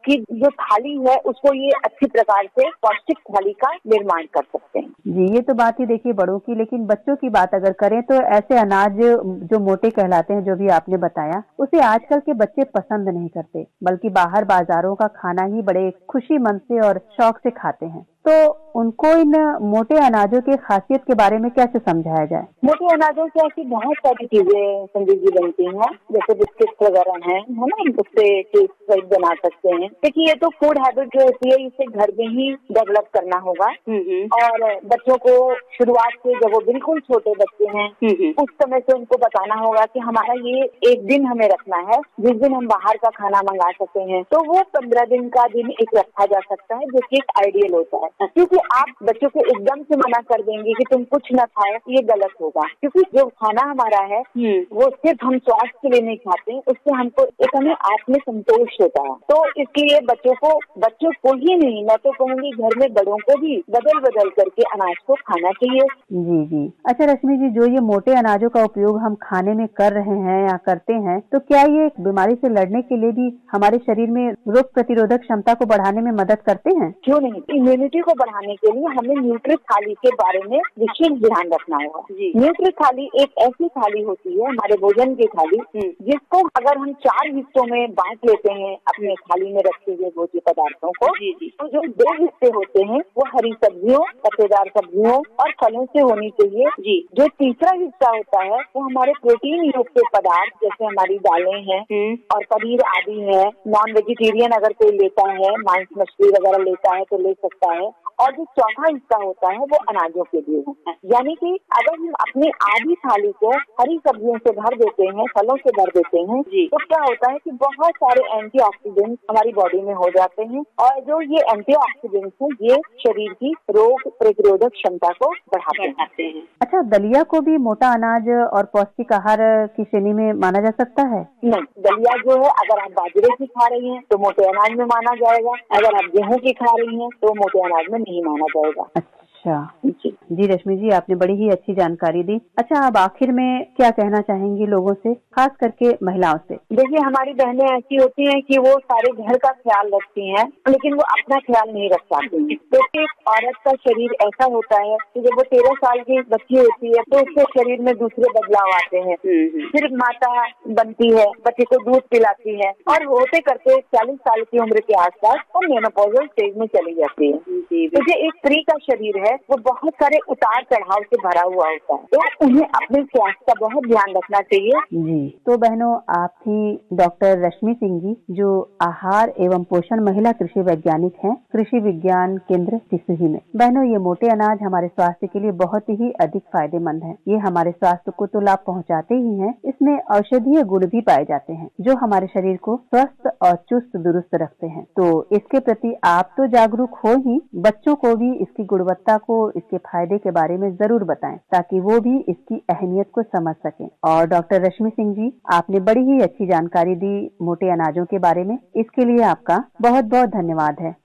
कि जो थाली है उसको ये अच्छी प्रकार से पौष्टिक थाली का निर्माण कर सकते हैं। जी, ये तो बात ही देखिए बड़ों की, लेकिन बच्चों की बात अगर करें तो ऐसे अनाज जो मोटे कहलाते हैं, जो भी आपने बताया, उसे आजकल के बच्चे पसंद नहीं करते, बल्कि बाहर बाजारों का खाना ही बड़े खुशी मन से और शौक से खाते हैं। तो उनको इन मोटे अनाजों की खासियत के बारे में कैसे समझाया जाए? मोटे अनाजों से ऐसी बहुत सारी चीजें संजीव जी बनती हैं, जैसे बिस्किट वगैरह है ना, उससे केक बना सकते हैं। देखिए ये तो फूड हैबिट जो होती है इसे घर में ही डेवलप करना होगा और बच्चों को शुरुआत से, जब वो बिल्कुल छोटे बच्चे हैं उस समय से उनको बताना होगा कि हमारा ये एक दिन हमें रखना है जिस दिन हम बाहर का खाना मंगा सकते हैं। तो वो 15 दिन का दिन एक रखा जा सकता है, जो कि एक आइडियल होता है। क्योंकि आप बच्चों को एकदम से मना कर देंगे कि तुम कुछ न खाओ, ये गलत होगा। क्योंकि जो खाना हमारा है वो सिर्फ हम स्वास्थ्य के लिए नहीं खाते, उससे हमको एक हमें आत्म संतोष होता है। तो इसलिए बच्चों को ही नहीं, मैं तो कहूँगी घर में बड़ों को भी बदल बदल करके अनाज को खाना चाहिए। जी जी। अच्छा रश्मि जी, जो ये मोटे अनाजों का उपयोग हम खाने में कर रहे हैं या करते हैं, तो क्या ये बीमारी से लड़ने के लिए भी हमारे शरीर में रोग प्रतिरोधक क्षमता को बढ़ाने में मदद करते हैं? क्यों नहीं। इम्यूनिटी को बढ़ाने के लिए हमें न्यूट्री थाली के बारे में विशेष ध्यान रखना होगा। न्यूट्री थाली एक ऐसी थाली होती है, हमारे भोजन की थाली, जिसको अगर हम 4 हिस्सों में बांट लेते हैं अपने थाली में रखे हुए भोज्य पदार्थों को, तो जो 2 हिस्से होते हैं वो हरी सब्जियों, पत्तेदार सब्जियों और फलों से होनी चाहिए। जो तीसरा हिस्सा होता है वो हमारे प्रोटीन युक्त पदार्थ, जैसे हमारी दालें हैं और पनीर आदि है। नॉन वेजिटेरियन अगर कोई लेता है, मांस मछली वगैरह लेता है तो ले सकता है। और जो चौथा हिस्सा होता है वो अनाजों के लिए है। यानी कि अगर हम अपनी आधी थाली को हरी सब्जियों से भर देते हैं, फलों से भर देते हैं, तो क्या होता है कि बहुत सारे एंटीऑक्सीडेंट्स हमारी बॉडी में हो जाते हैं और जो ये एंटीऑक्सीडेंट्स हैं ये शरीर की रोग प्रतिरोधक क्षमता को बढ़ाते हैं। अच्छा, दलिया को भी मोटा अनाज और पौष्टिक आहार की श्रेणी में माना जा सकता है? नहीं, दलिया जो है अगर आप बाजरे की खा रही हैं तो मोटे अनाज में माना जाएगा, अगर आप गेहूं की खा रही हैं तो मोटे अनाज में नहीं माना जाएगा। अच्छा जी रश्मि जी, आपने बड़ी ही अच्छी जानकारी दी। अच्छा, अब आखिर में क्या कहना चाहेंगी लोगों से, खास करके महिलाओं से? देखिए, हमारी बहनें ऐसी होती हैं कि वो सारे घर का ख्याल रखती हैं, लेकिन वो अपना ख्याल नहीं रख पाती हैं। तो एक औरत का शरीर ऐसा होता है कि जब वो 13 साल की बच्ची होती है तो उसके शरीर में दूसरे बदलाव आते हैं। सिर्फ माता बनती है, बच्चे को दूध पिलाती है और होते करते 40 साल की उम्र के आसपास वो मेनोपॉजल स्टेज में चली जाती है। तो जो एक स्त्री का शरीर है वो बहुत सारे उतार चढ़ाव से भरा हुआ होता है, तो उन्हें अपने स्वास्थ्य का बहुत ध्यान रखना चाहिए। जी, तो बहनों, आप थी डॉक्टर रश्मि सिंह जी, जो आहार एवं पोषण महिला कृषि वैज्ञानिक हैं, कृषि विज्ञान केंद्र सिसुही में। बहनों, ये मोटे अनाज हमारे स्वास्थ्य के लिए बहुत ही अधिक फायदेमंद है। ये हमारे स्वास्थ्य को तो लाभ पहुंचाते ही हैं, इसमें औषधीय गुण भी पाए जाते हैं जो हमारे शरीर को स्वस्थ और चुस्त दुरुस्त रखते हैं। तो इसके प्रति आप तो जागरूक हो ही, बच्चों को भी इसकी गुणवत्ता को, इसके फायदे के बारे में जरूर बताएं, ताकि वो भी इसकी अहमियत को समझ सकें। और डॉक्टर रश्मि सिंह जी, आपने बड़ी ही अच्छी जानकारी दी मोटे अनाजों के बारे में, इसके लिए आपका बहुत बहुत धन्यवाद है।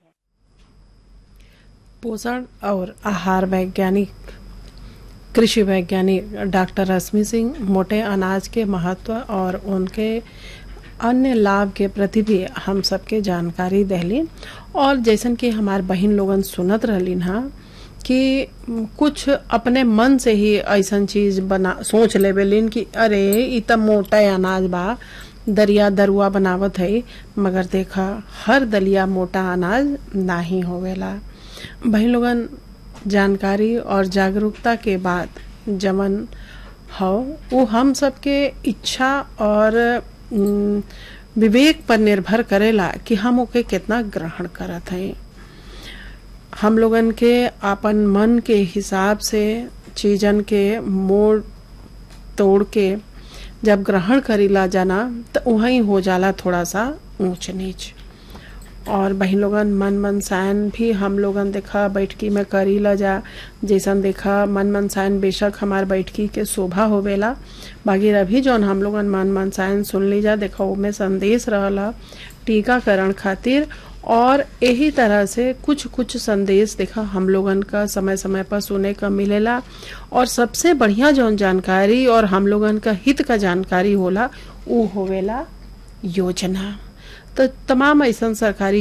पोषण और आहार वैज्ञानिक, कृषि वैज्ञानिक डॉक्टर रश्मि सिंह मोटे अनाज के महत्व और उनके अन्य लाभ के प्रति भी हम सबके जानकारी देली। और जैसन कि हमार बहन लोगन सुनत रहलीन हा कि कुछ अपने मन से ही ऐसन चीज सोच लेवेलिन कि अरे इ त मोटा अनाज बा, दरिया दरुआ बनावत है, मगर देखा हर दलिया मोटा अनाज नाही होवेला। बहन लोगन, जानकारी और जागरूकता के बाद जवन हो वो हम सबके इच्छा और विवेक पर निर्भर करेला कि हम ओके कितना ग्रहण करत हैं। हम लोगन के अपन मन के हिसाब से चीजन के मोड़ तोड़ के जब ग्रहण करीला जाना तो वहीं हो जाला थोड़ा सा ऊंच नीच। और बहन लोगन, मन मनसायन भी हम लोगन देखा बैठकी में करीला जा, जैसन देखा मन मनसायन बेशक हमार बैठकी के शोभा होवेला, बाकी अभी जौन हम लोगन मन मनसायन सुन ली जा, देखा उमें संदेश रहला टीकाकरण खातिर। और यही तरह से कुछ कुछ संदेश देखा हम लोगन का समय समय पर सुने का मिलेला। और सबसे बढ़िया जौन जानकारी और हम लोगन का हित का जानकारी होला वो होवेला योजना। तो तमाम ऐसा सरकारी